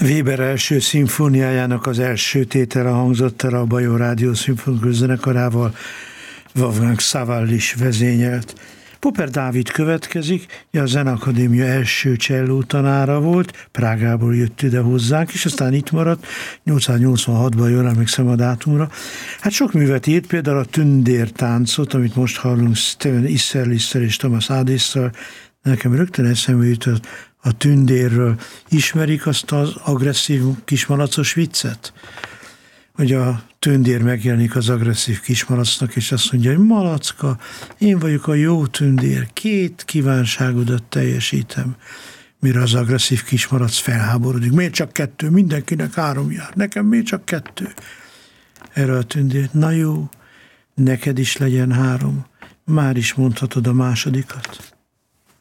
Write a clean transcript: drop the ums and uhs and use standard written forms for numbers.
Weber első szimfóniájának az első tétele hangzott el a Bajor Rádió Szimfonikus Zenekarával, Wolfgang Sawall is vezényelt. Popper Dávid következik, a Zeneakadémia első cselló tanára volt, Prágából jött ide hozzánk, és aztán itt maradt, 886-ban jól emlékszem a dátumra. Hát sok művet írt, például a Tündértáncot, amit most hallunk Steven Isserlisszel és Thomas Adésszal. Nekem rögtön eszembe jutott a tündérről. Ismerik azt az agresszív kismalacos viccet? Hogy a tündér megjelenik az agresszív kismalacnak, és azt mondja, hogy malacka, én vagyok a jó tündér, 2 kívánságodat teljesítem. Mire az agresszív kismalac felháborodik. Miért csak 2? Mindenkinek 3 jár. Nekem miért csak 2? Erre a tündér, na jó, neked is legyen 3. Már is mondhatod a másodikat.